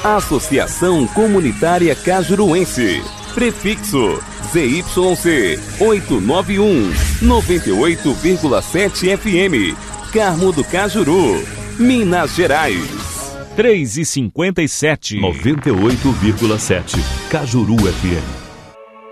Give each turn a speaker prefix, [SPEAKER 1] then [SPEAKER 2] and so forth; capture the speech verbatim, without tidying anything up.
[SPEAKER 1] Associação Comunitária Cajuruense. Prefixo Z Y C oitocentos e noventa e um, noventa e oito vírgula sete F M. Carmo do Cajuru, Minas Gerais.
[SPEAKER 2] três e cinquenta e sete.
[SPEAKER 3] noventa e oito vírgula sete. Cajuru F M.